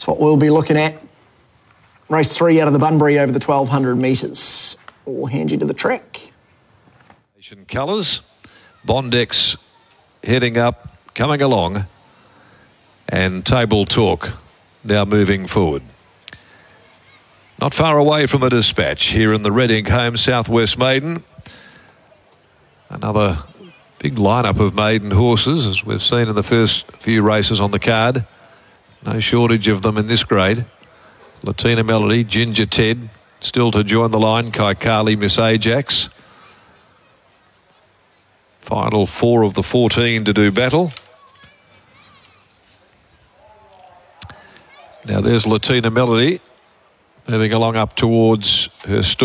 That's what we'll be looking at. Race 3 out of the Bunbury over the 1,200 metres. We'll hand you to the track. Colours. Bondex heading up, coming along. And Table Talk now moving forward. Not far away from a dispatch here in the Red Ink home, Southwest Maiden. Another big lineup of maiden horses, as we've seen in the first few races on the card. No shortage of them in this grade. Latina Melody, Ginger Ted, still to join the line. Kaikali, Miss Ajax. Final 4 of the 14 to do battle. Now there's Latina Melody moving along up towards her stall.